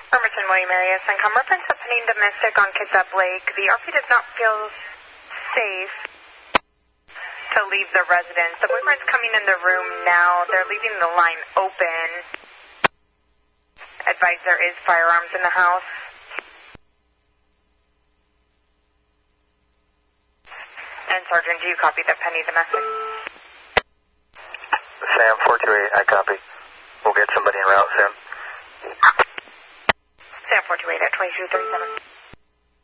Hermerton, William area, Sencom. Reference happening domestic on Kitsap Lake. The RP does not feel safe to leave the residence. The boyfriend's coming in the room now. They're leaving the line open. Advise there is firearms in the house. And Sergeant, do you copy that pending domestic? Sam 428, I copy. We'll get somebody en route soon. Sam 428 at 2237.